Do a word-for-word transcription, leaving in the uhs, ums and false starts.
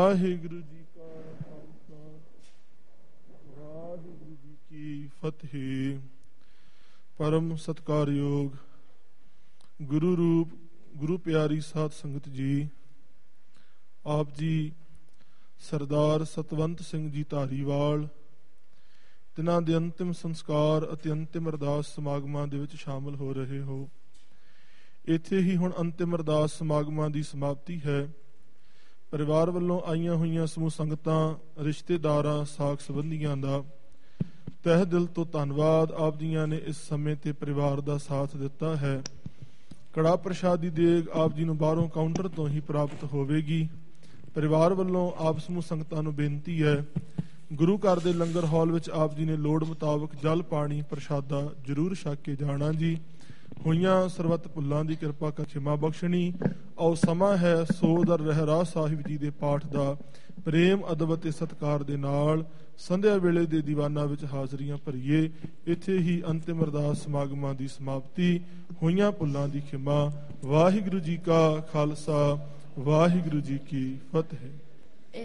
ਵਾਹਿਗੁਰੂ ਜੀ ਕਾ ਖਾਲਸਾ ਵਾਹਿਗੁਰੂ ਜੀ ਕੀ ਫਤਿਹ। ਪਰਮ ਸਤਿਕਾਰਯੋਗ ਗੁਰੂ ਰੂਪ ਗੁਰੂ ਪਿਆਰੀ ਸਾਧ ਸੰਗਤ ਜੀ, ਆਪ ਜੀ ਸਰਦਾਰ ਸਤਵੰਤ ਸਿੰਘ ਜੀ ਧਾਰੀਵਾਲ ਤਿਨਾਂ ਦੇ ਅੰਤਿਮ ਸੰਸਕਾਰ ਅਤੇ ਅੰਤਿਮ ਅਰਦਾਸ ਸਮਾਗਮਾਂ ਦੇ ਵਿੱਚ ਸ਼ਾਮਲ ਹੋ ਰਹੇ ਹੋ। ਇੱਥੇ ਹੀ ਹੁਣ ਅੰਤਿਮ ਅਰਦਾਸ ਸਮਾਗਮਾਂ ਦੀ ਸਮਾਪਤੀ ਹੈ। ਪਰਿਵਾਰ ਵੱਲੋਂ ਆਈਆਂ ਹੋਈਆਂ ਸਮੂਹ ਸੰਗਤਾਂ, ਰਿਸ਼ਤੇਦਾਰਾਂ, ਸਾਕ ਸੰਬੰਧੀਆਂ ਦਾ ਤਹਿ ਦਿਲ ਤੋਂ ਧੰਨਵਾਦ। ਆਪ ਜੀਆਂ ਨੇ ਇਸ ਸਮੇਂ ਤੇ ਪਰਿਵਾਰ ਦਾ ਸਾਥ ਦਿੱਤਾ ਹੈ। ਕੜਾ ਪ੍ਰਸ਼ਾਦ ਦੀ ਦੇਗ ਆਪ ਜੀ ਨੂੰ ਬਾਹਰੋਂ ਕਾਊਂਟਰ ਤੋਂ ਹੀ ਪ੍ਰਾਪਤ ਹੋਵੇਗੀ। ਪਰਿਵਾਰ ਵੱਲੋਂ ਆਪ ਸਮੂਹ ਸੰਗਤਾਂ ਨੂੰ ਬੇਨਤੀ ਹੈ, ਗੁਰੂ ਘਰ ਦੇ ਲੰਗਰ ਹਾਲ ਵਿੱਚ ਆਪ ਜੀ ਨੇ ਲੋੜ ਮੁਤਾਬਕ ਜਲ ਪਾਣੀ ਪ੍ਰਸ਼ਾਦਾ ਜ਼ਰੂਰ ਛਕ ਕੇ ਜਾਣਾ ਜੀ। ਹੋਈਆਂ ਸਰਬੱਤ ਭੁੱਲਾਂ ਦੀ ਕਿਰਪਾ ਕਰ ਖਿਮਾ ਬਖਸ਼ਣੀ। ਆਓ ਸਮਾਂ ਹੈ ਸੋ ਦਰ ਰਹਿਰਾਸ ਸਾਹਿਬ ਜੀ ਦੇ ਪਾਠ ਦਾ ਪ੍ਰੇਮ ਅਦਬ ਅਤੇ ਸਤਿਕਾਰ ਦੇ ਨਾਲ ਸੰਧਿਆ ਵੇਲੇ ਦੇ ਦੀਵਾਨਾਂ ਵਿੱਚ ਹਾਜ਼ਰੀਆਂ ਭਰੀਏ। ਇੱਥੇ ਹੀ ਅੰਤਿਮ ਅਰਦਾਸ ਸਮਾਗਮਾਂ ਦੀ ਸਮਾਪਤੀ। ਹੋਈਆਂ ਭੁੱਲਾਂ ਦੀ ਖਿਮਾ। ਵਾਹਿਗੁਰੂ ਜੀ ਕਾ ਖਾਲਸਾ ਵਾਹਿਗੁਰੂ ਜੀ ਕੀ ਫਤਿਹ।